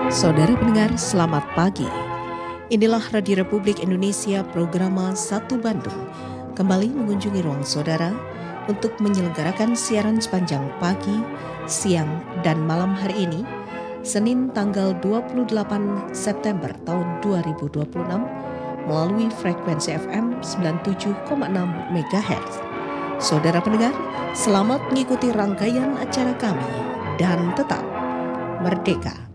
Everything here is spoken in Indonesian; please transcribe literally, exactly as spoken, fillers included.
Saudara pendengar, selamat pagi. Inilah Radio Republik Indonesia Programa satu Bandung kembali mengunjungi ruang saudara untuk menyelenggarakan siaran sepanjang pagi, siang, dan malam hari ini, Senin tanggal dua puluh delapan September tahun dua ribu dua puluh enam melalui frekuensi F M sembilan puluh tujuh koma enam megahertz. Saudara pendengar, selamat mengikuti rangkaian acara kami dan tetap merdeka.